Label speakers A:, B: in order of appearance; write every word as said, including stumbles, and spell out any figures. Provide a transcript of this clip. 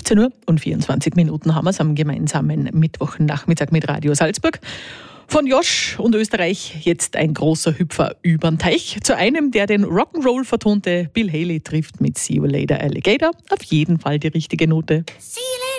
A: fünfzehn Uhr und vierundzwanzig Minuten haben wir es am gemeinsamen Mittwochnachmittag mit Radio Salzburg. Von Josh und Österreich jetzt ein großer Hüpfer übern Teich. Zu einem, der den Rock'n'Roll vertonte, Bill Haley trifft mit See You Later Alligator auf jeden Fall die richtige Note.
B: See you later.